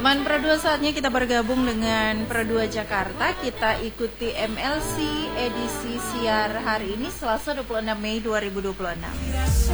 Teman Pro 2, saatnya kita bergabung dengan Pro 2 Jakarta. Kita ikuti MLC edisi siar hari ini Selasa 26 Mei 2026.